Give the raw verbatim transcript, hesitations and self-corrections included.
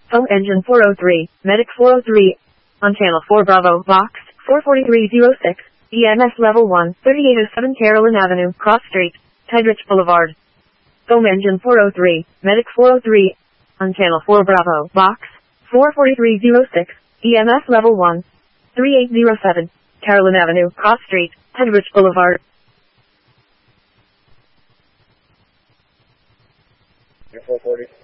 Foam engine four oh three, Medic four oh three, on channel four Bravo, box four four three oh six, E M S level one, thirty-eight oh seven Carolyn Avenue, Cross Street, Tedrich Boulevard. Foam engine four oh three, Medic four oh three, on channel four Bravo, box four four three oh six, E M S level one, thirty-eight oh seven, Carolyn Avenue, Cross Street, Tedrich Boulevard. four forty.